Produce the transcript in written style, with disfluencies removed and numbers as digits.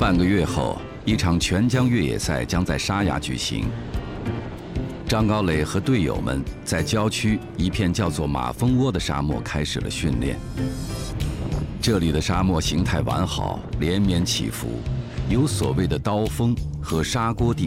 半个月后，一场全疆越野赛将在沙雅举行。张高磊和队友们在郊区一片叫做马蜂窝的沙漠开始了训练。这里的沙漠形态完好，连绵起伏，有所谓的刀锋和砂锅地